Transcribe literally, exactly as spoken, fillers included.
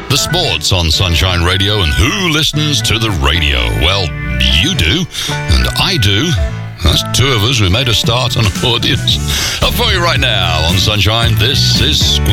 The sports on Sunshine Radio, and who listens to the radio? Well, you do, and I do. That's two of us. We made a start on an audience. Up for you right now on Sunshine. This is Squeeze.